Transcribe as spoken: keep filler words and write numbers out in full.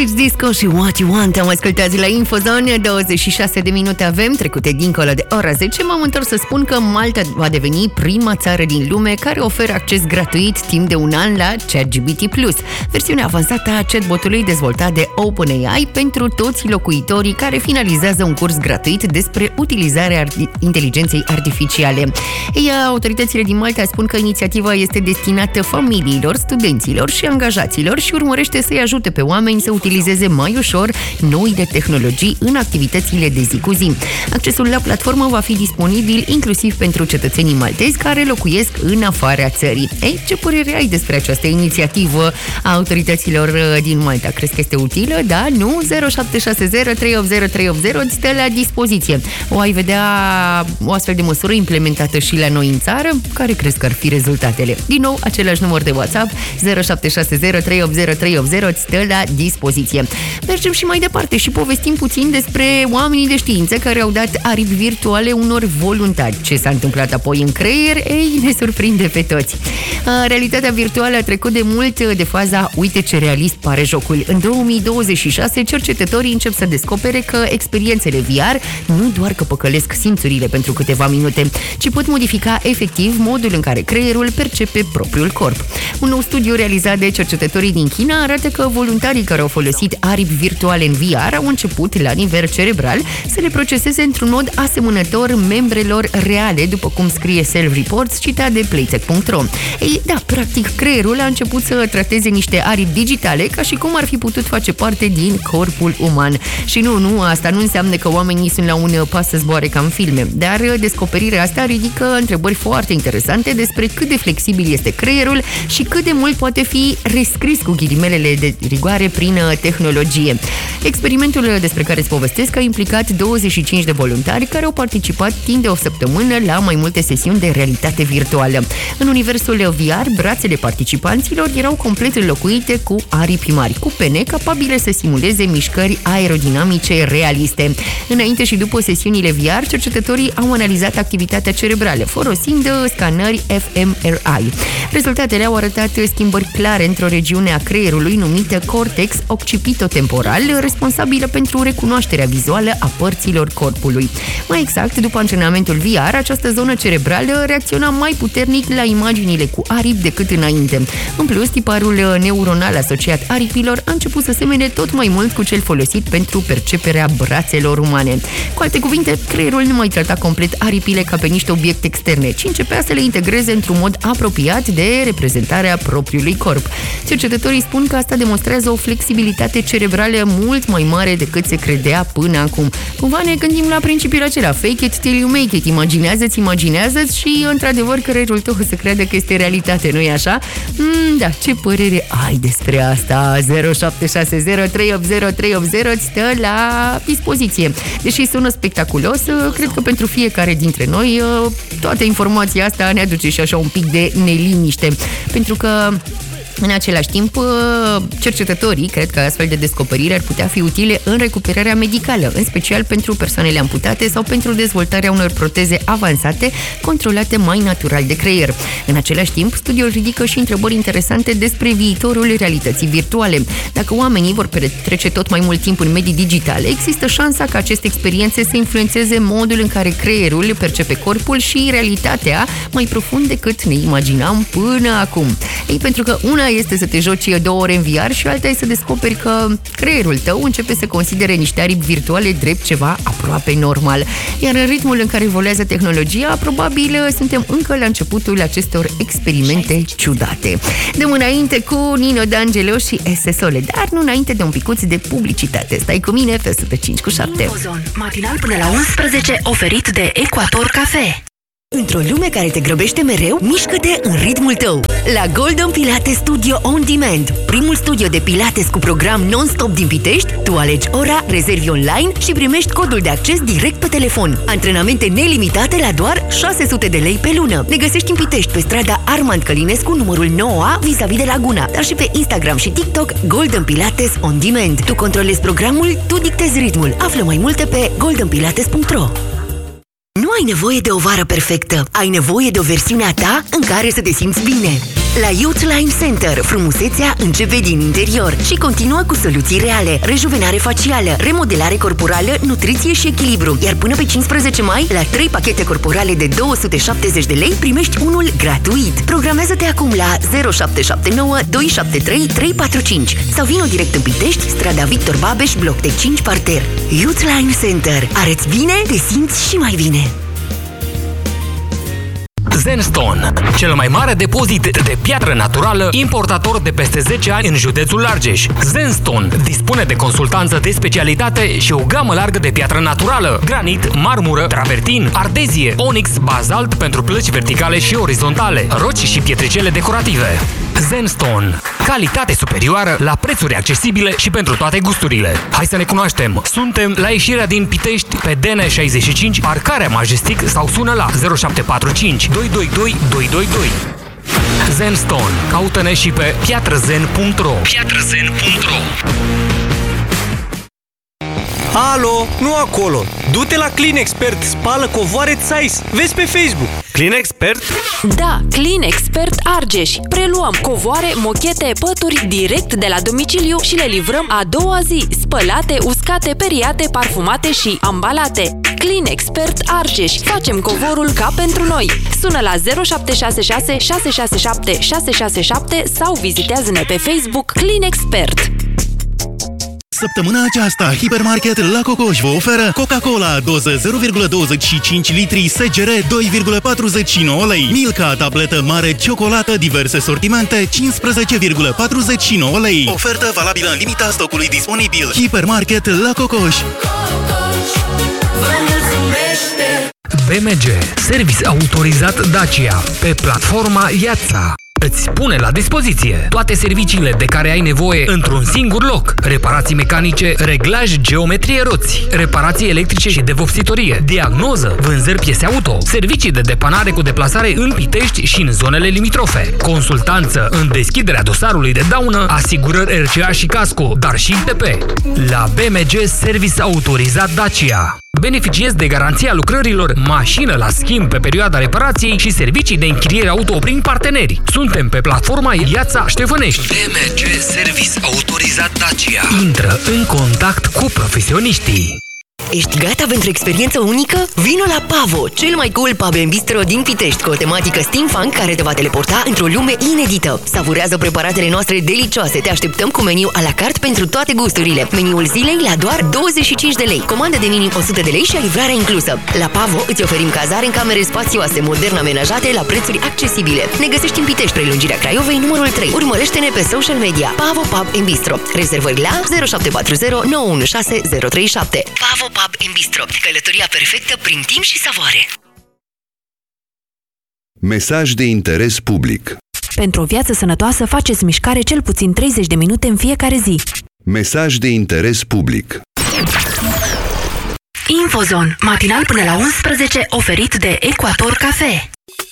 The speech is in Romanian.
Switch Disco și What You Want. Am ascultat la Infozone. Douăzeci și șase de minute avem trecute dincolo de ora zece. M-am întors să spun că Malta va deveni prima țară din lume care oferă acces gratuit timp de un an la ChatGPT plus, versiunea avansată a chatbotului dezvoltat de OpenAI pentru toți locuitorii care finalizează un curs gratuit despre utilizarea inteligenței artificiale. Ei, autoritățile din Malta spun că inițiativa este destinată familiilor, studenților și angajaților și urmărește să-i ajute pe oameni să utilizeze mai ușor noile tehnologii în activitățile de zi cu zi. Accesul la platformă va fi disponibil inclusiv pentru cetățenii maltezi care locuiesc în afara țării. Ei, ce părere ai despre această inițiativă a autorităților din Malta? Crezi că este utilă? Da? Nu? zero șapte șase zero trei opt zero trei opt zero îți stă la dispoziție. O ai vedea o astfel de măsură implementată și la noi în țară? Care crezi că ar fi rezultatele? Din nou, același număr de WhatsApp zero șapte șase zero trei opt zero trei opt zero îți stă la dispoziție. Mergem și mai departe și povestim puțin despre oamenii de știință care au dat aripi virtuale unor voluntari. Ce s-a întâmplat apoi în creier? Ei, ne surprinde pe toți. Realitatea virtuală a trecut de mult de faza uite ce realist pare jocul. În două mii douăzeci și șase, cercetătorii încep să descopere că experiențele V R nu doar că păcălesc simțurile pentru câteva minute, ci pot modifica efectiv modul în care creierul percepe propriul corp. Un nou studiu realizat de cercetătorii din China arată că voluntarii care au folosit aripi virtuale în V R au început, la nivel cerebral, să le proceseze într-un mod asemănător membrelor reale, după cum scrie Self Reports, citat de playtech punct ro. Ei, da, practic, creierul a început să trateze niște aripi digitale ca și cum ar fi putut face parte din corpul uman. Și nu, nu, asta nu înseamnă că oamenii sunt la un pas să zboare ca în filme, dar descoperirea asta ridică întrebări foarte interesante despre cât de flexibil este creierul și cât de mult poate fi rescris cu ghilimelele de rigoare prin tehnologie. Experimentul despre care îți povestesc a implicat douăzeci și cinci de voluntari care au participat timp de o săptămână la mai multe sesiuni de realitate virtuală. În universul V R, brațele participanților erau complet înlocuite cu aripi mari, cu pene capabile să simuleze mișcări aerodinamice realiste. Înainte și după sesiunile V R, cercetătorii au analizat activitatea cerebrală, folosind scanări F M R I. Rezultatele au arătat schimbări clare într-o regiune a creierului numită cortex occipitotemporal, responsabilă pentru recunoașterea vizuală a părților corpului. Mai exact, după antrenamentul V R, această zonă cerebrală reacționa mai puternic la imaginile cu aripi decât înainte. În plus, tiparul neuronal asociat aripilor a început să semene tot mai mult cu cel folosit pentru perceperea brațelor umane. Cu alte cuvinte, creierul nu mai trata complet aripile ca pe niște obiecte externe, ci începea să le integreze într-un mod apropiat de reprezentarea propriului corp. Cercetătorii spun că asta demonstrează o flexibilitate cerebrală mult mai mare decât se credea până acum. Cumva ne gândim la principiul acela, fake it till you make it, imaginează-ți, imaginează-ți și, într-adevăr, creierul tău să crede că este realitate, nu-i așa? Mm, da, ce părere ai despre asta? zero șapte șase zero trei opt zero trei opt zero îți stă la dispoziție. Deși sună spectaculos, cred că pentru fiecare dintre noi toată informația asta ne aduce și așa un pic de neliniște, pentru că în același timp, cercetătorii cred că astfel de descoperiri ar putea fi utile în recuperarea medicală, în special pentru persoanele amputate sau pentru dezvoltarea unor proteze avansate controlate mai natural de creier. În același timp, studiul ridică și întrebări interesante despre viitorul realității virtuale. Dacă oamenii vor petrece tot mai mult timp în medii digitale, există șansa ca aceste experiențe să influențeze modul în care creierul percepe corpul și realitatea mai profund decât ne imaginam până acum. Ei, pentru că una este să te joci două ore în V R și alta este să descoperi că creierul tău începe să considere niște aripi virtuale drept ceva aproape normal. Iar în ritmul în care evoluează tehnologia, probabil suntem încă la începutul acestor experimente ciudate. Dăm înainte cu Nino D'Angelo și S S Sole, dar nu înainte de un picuț de publicitate. Stai cu mine pe o sută cinci cu șapte. Matinal până la unsprezece, oferit de Equator Cafe. Într-o lume care te grăbește mereu, mișcă-te în ritmul tău. La Golden Pilates Studio On Demand, primul studio de pilates cu program non-stop din Pitești, tu alegi ora, rezervi online și primești codul de acces direct pe telefon. Antrenamente nelimitate la doar șase sute de lei pe lună. Ne găsești în Pitești pe strada Armand Călinescu, numărul nouă A, vis-a-vis de Laguna, dar și pe Instagram și TikTok Golden Pilates On Demand. Tu controlezi programul, tu dictezi ritmul. Află mai multe pe golden pilates punct ro. Nu ai nevoie de o vară perfectă, ai nevoie de o versiune a ta în care să te simți bine. La Youthline Center, frumusețea începe din interior și continuă cu soluții reale, rejuvenare facială, remodelare corporală, nutriție și echilibru. Iar până pe cincisprezece mai, la trei pachete corporale de două sute șaptezeci de lei, primești unul gratuit. Programează-te acum la zero șapte șapte nouă doi șapte trei trei patru cinci sau vino direct în Pitești, strada Victor Babeș, bloc de cinci parter. Youthline Center. Arăți bine, te simți și mai bine. Zenstone, cel mai mare depozit de piatră naturală, importator de peste zece ani în județul Argeș. Zenstone dispune de consultanță de specialitate și o gamă largă de piatră naturală, granit, marmură, travertin, ardezie, onix, bazalt pentru plăci verticale și orizontale, roci și pietricele decorative. Zenstone, calitate superioară la prețuri accesibile și pentru toate gusturile. Hai să ne cunoaștem! Suntem la ieșirea din Pitești pe D N șaizeci și cinci, parcarea Majestic, sau sună la zero șapte patru cinci doi doi doi doi doi doi. Zenstone. Caută-ne și pe piatrăzen punct ro. piatrăzen punct ro. Alo, nu acolo! Du-te la Clean Expert, spală covoare Zeiss. Vezi pe Facebook. Clean Expert? Da, Clean Expert Argeș. Preluăm covoare, mochete, pături direct de la domiciliu și le livrăm a doua zi, spălate, uscate, periate, parfumate și ambalate. Clean Expert Argeș. Facem covorul ca pentru noi. Sună la zero șapte șase șase șase șase șapte șase șase șapte sau vizitează-ne pe Facebook Clean Expert. Săptămâna aceasta, Hipermarket La Cocoș vă oferă Coca-Cola, doză zero virgulă douăzeci și cinci litri, S G R doi virgulă patruzeci și nouă lei. Milka, tabletă mare, ciocolată, diverse sortimente, cincisprezece virgulă patruzeci și nouă lei. Ofertă valabilă în limita stocului disponibil. Hipermarket La Cocoș. B M G, service autorizat Dacia, pe platforma Iața. Îți pune la dispoziție toate serviciile de care ai nevoie într-un singur loc. Reparații mecanice, reglaj, geometrie roți, reparații electrice și de vopsitorie, diagnoză, vânzări piese auto, servicii de depanare cu deplasare în Pitești și în zonele limitrofe, consultanță în deschiderea dosarului de daună, asigurări R C A și casco, dar și I T P. La B M G Service autorizat Dacia beneficiezi de garanția lucrărilor, mașină la schimb pe perioada reparației și servicii de închiriere auto prin parteneri. Suntem pe platforma Iața Ștefănești. B M G Service autorizat Dacia. Intră în contact cu profesioniștii. Ești gata pentru experiență unică? Vino la Pavo, cel mai cool pub and bistro din Pitești, cu o tematică steampunk care te va teleporta într-o lume inedită. Savurează preparatele noastre delicioase. Te așteptăm cu meniu à la carte pentru toate gusturile. Meniul zilei la doar douăzeci și cinci de lei. Comandă de minim o sută de lei și livrarea inclusă. La Pavo îți oferim cazare în camere spațioase, modern amenajate, la prețuri accesibile. Ne găsești în Pitești, prelungirea Craiovei, numărul trei. Urmărește-ne pe social media. Pavo Pub and Bistro. Rezervări la zero șapte patru zero nouă unu șase zero trei șapte. Pavo Pub and Bistro. Călătoria perfectă prin timp și savoare. Mesaj de interes public. Pentru o viață sănătoasă, faceți mișcare cel puțin treizeci de minute în fiecare zi. Mesaj de interes public. Infozone, matinal până la unsprezece, oferit de Equator Cafe.